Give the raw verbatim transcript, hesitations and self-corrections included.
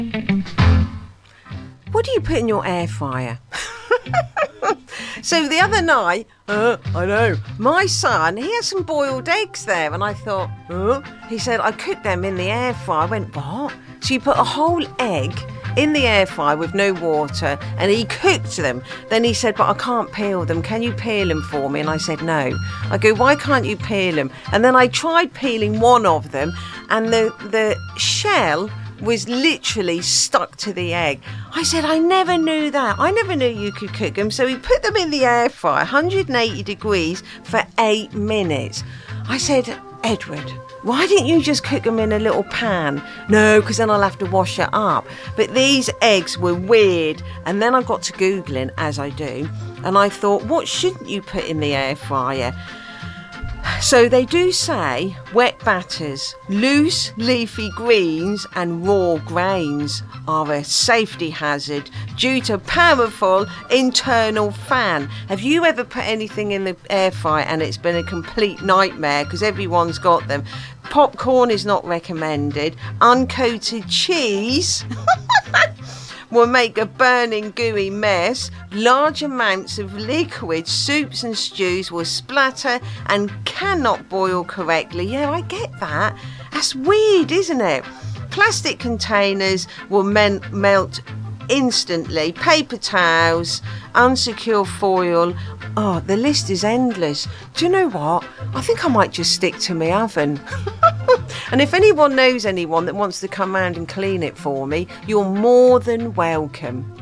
What do you put in your air fryer? So the other night, uh, I know, my son, he had some boiled eggs there, and I thought, uh, he said, I cooked them in the air fryer. I went, what? So you put a whole egg in the air fryer with no water, and he cooked them. Then he said, but I can't peel them. Can you peel them for me? And I said, no. I go, why can't you peel them? And then I tried peeling one of them, and the the shell was literally stuck to the egg. I said, I never knew that. I never knew you could cook them. So we put them in the air fryer, one hundred eighty degrees for eight minutes. I said, Edward, why didn't you just cook them in a little pan? No, because then I'll have to wash it up. But these eggs were weird. And then I got to Googling, as I do, and I thought, what shouldn't you put in the air fryer? So they do say wet batters, loose leafy greens and raw grains are a safety hazard due to powerful internal fan. Have you ever put anything in the air fryer and it's been a complete nightmare because everyone's got them? Popcorn is not recommended. Uncoated cheese will make a burning gooey mess. Large amounts of liquid soups and stews will splatter and cannot boil correctly. Yeah, I get that. That's weird, isn't it? Plastic containers will men- melt instantly. Paper towels, unsecure foil. Oh, the list is endless. Do you know what? I think I might just stick to my oven. And if anyone knows anyone that wants to come round and clean it for me, you're more than welcome.